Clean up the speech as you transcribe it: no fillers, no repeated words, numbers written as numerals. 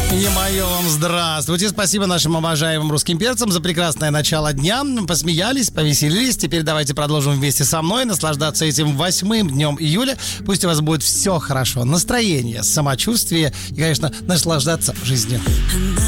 И мое вам здравствуйте. Спасибо нашим обожаемым русским перцам за прекрасное начало дня. Посмеялись, повеселились. Теперь давайте продолжим вместе со мной наслаждаться этим 8 днем июля. Пусть у вас будет все хорошо. Настроение, самочувствие и, конечно, наслаждаться жизнью.